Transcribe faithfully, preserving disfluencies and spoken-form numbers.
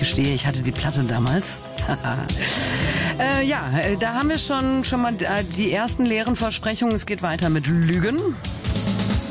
gestehe, ich hatte die Platte damals. äh, ja, da haben wir schon, schon mal die ersten leeren Versprechungen. Es geht weiter mit Lügen.